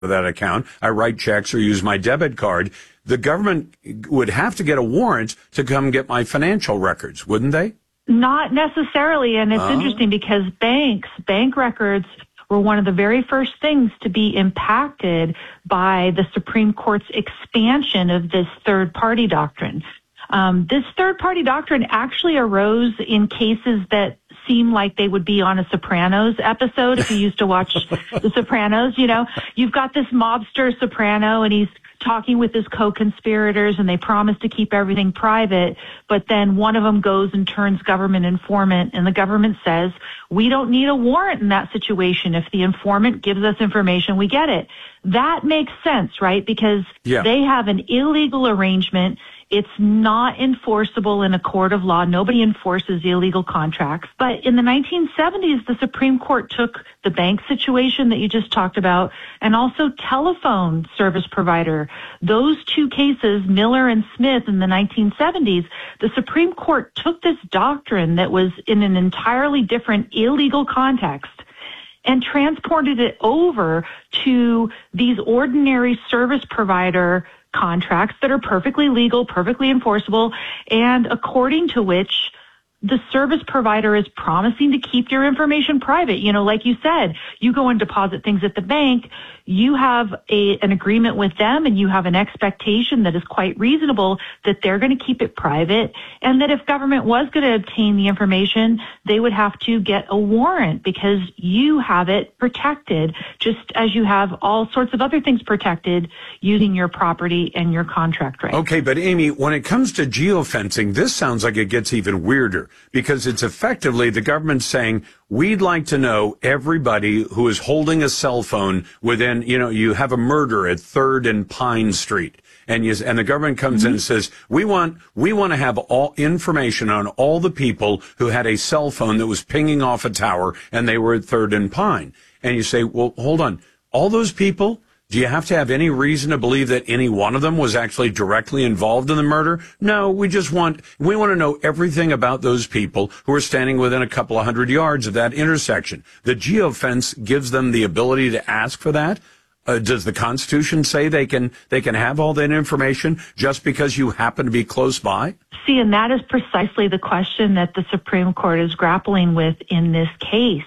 that account. I write checks or use my debit card. The government would have to get a warrant to come get my financial records, wouldn't they? Not necessarily, and it's interesting because bank records were one of the very first things to be impacted by the Supreme Court's expansion of this third-party doctrine. This third-party doctrine actually arose in cases that seem like they would be on a Sopranos episode. If you used to watch The Sopranos, you've got this mobster soprano, and he's talking with his co-conspirators, and they promise to keep everything private, but then one of them goes and turns government informant, and the government says, we don't need a warrant in that situation. If the informant gives us information, we get it. That makes sense, right? Because they have an illegal arrangement. It's not enforceable in a court of law. Nobody enforces illegal contracts. But in the 1970s, the Supreme Court took the bank situation that you just talked about and also telephone service provider. Those two cases, Miller and Smith in the 1970s, the Supreme Court took this doctrine that was in an entirely different illegal context and transported it over to these ordinary service provider contracts that are perfectly legal, perfectly enforceable, and according to which the service provider is promising to keep your information private. Like you said, you go and deposit things at the bank, you have an agreement with them, and you have an expectation that is quite reasonable that they're going to keep it private, and that if government was going to obtain the information, they would have to get a warrant because you have it protected, just as you have all sorts of other things protected using your property and your contract rights. Okay, but Amy, when it comes to geofencing, this sounds like it gets even weirder because it's effectively the government saying, we'd like to know everybody who is holding a cell phone within, you have a murder at 3rd and Pine Street. And the government comes in and says, we want to have all information on all the people who had a cell phone that was pinging off a tower and they were at 3rd and Pine. And you say, well, hold on. All those people, do you have to have any reason to believe that any one of them was actually directly involved in the murder? No, we want to know everything about those people who are standing within a couple of 100 yards of that intersection. The geofence gives them the ability to ask for that. Does the Constitution say they can have all that information just because you happen to be close by? See, and that is precisely the question that the Supreme Court is grappling with in this case.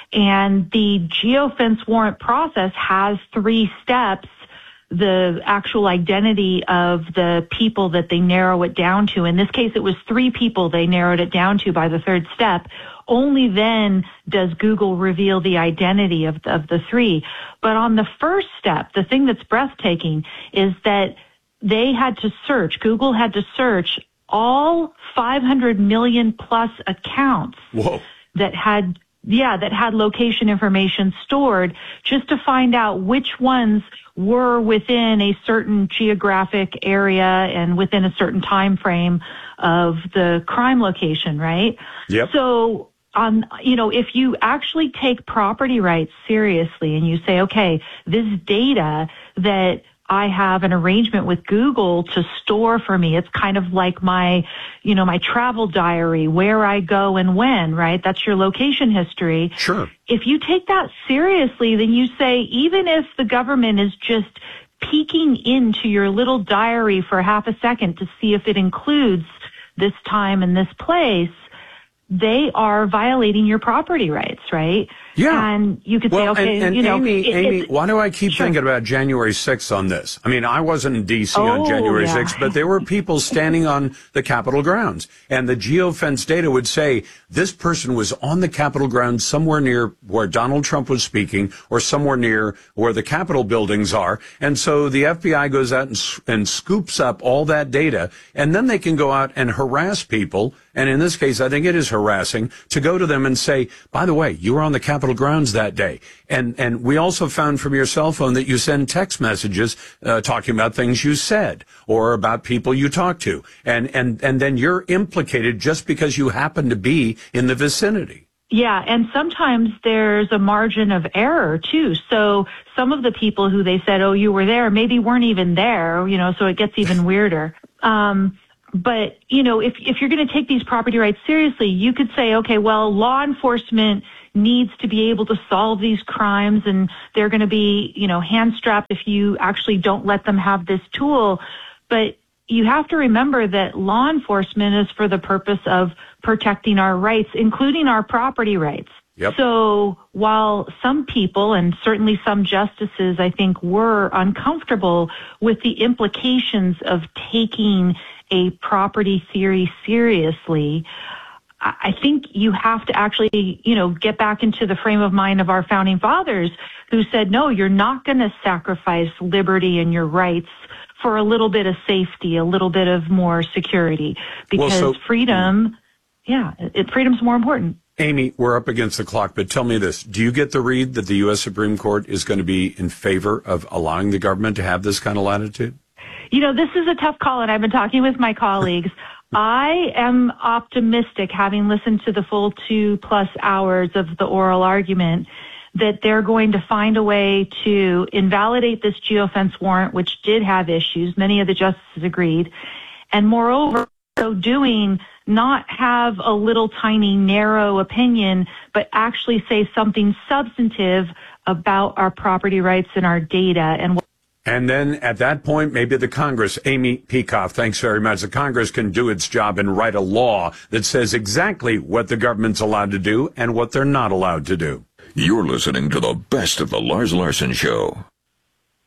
And the geofence warrant process has 3 steps. The actual identity of the people that they narrow it down to. In this case, it was 3 people they narrowed it down to by the 3rd step. Only then does Google reveal the identity of the 3. But on the first step, the thing that's breathtaking is that they had to search, Google had to search all 500 million plus accounts that had location information stored just to find out which ones were within a certain geographic area and within a certain time frame of the crime location, right? Yep. So, if you actually take property rights seriously and you say, okay, this data that I have an arrangement with Google to store for me. It's kind of like my travel diary, where I go and when, right? That's your location history. Sure. If you take that seriously, then you say, even if the government is just peeking into your little diary for half a second to see if it includes this time and this place, they are violating your property rights, right? Yeah. And you could say, okay, Amy, why do I keep thinking about January 6th on this? I mean, I wasn't in D.C. on January 6th, but there were people standing on the Capitol grounds. And the geofence data would say this person was on the Capitol grounds somewhere near where Donald Trump was speaking or somewhere near where the Capitol buildings are. And so the FBI goes out and scoops up all that data, and then they can go out and harass people. And in this case, I think it is harassing to go to them and say, by the way, you were on the Capitol grounds that day. And we also found from your cell phone that you send text messages talking about things you said or about people you talked to. And then you're implicated just because you happen to be in the vicinity. Yeah, and sometimes there's a margin of error, too. So some of the people who they said, oh, you were there, maybe weren't even there, so it gets even weirder. But, if you're going to take these property rights seriously, you could say, okay, well, law enforcement needs to be able to solve these crimes, and they're going to be, hand-strapped if you actually don't let them have this tool. But you have to remember that law enforcement is for the purpose of protecting our rights, including our property rights. Yep. So while some people, and certainly some justices, I think, were uncomfortable with the implications of taking a property theory seriously, I think you have to actually, get back into the frame of mind of our founding fathers who said, no, you're not going to sacrifice liberty and your rights for a little bit of safety, a little bit of more security, because freedom's more important. Amy, we're up against the clock, but tell me this. Do you get the read that the U.S. Supreme Court is going to be in favor of allowing the government to have this kind of latitude? This is a tough call, and I've been talking with my colleagues. I am optimistic, having listened to the full 2+ hours of the oral argument, that they're going to find a way to invalidate this geofence warrant, which did have issues. Many of the justices agreed. And moreover, so doing, not have a little tiny narrow opinion, but actually say something substantive about our property rights and our data. And then at that point, maybe the Congress, Amy Peikoff, thanks very much. The Congress can do its job and write a law that says exactly what the government's allowed to do and what they're not allowed to do. You're listening to the best of the Lars Larson Show.